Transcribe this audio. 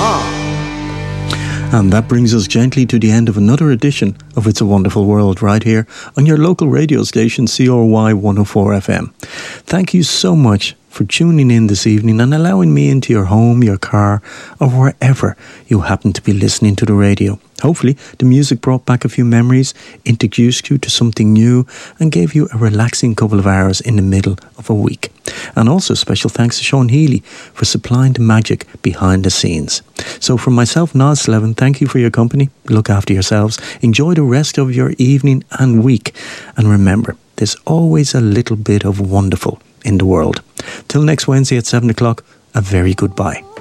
And that brings us gently to the end of another edition of It's a Wonderful World right here on your local radio station CRY 104 FM. Thank you so much for tuning in this evening and allowing me into your home, your car, or wherever you happen to be listening to the radio. Hopefully, the music brought back a few memories, introduced you to something new, and gave you a relaxing couple of hours in the middle of a week. And also special thanks to Sean Healy for supplying the magic behind the scenes. So from myself, Niall Slevin, thank you for your company. Look after yourselves. Enjoy the rest of your evening and week. And remember, there's always a little bit of wonderful in the world. Till next Wednesday at 7 o'clock, a very goodbye.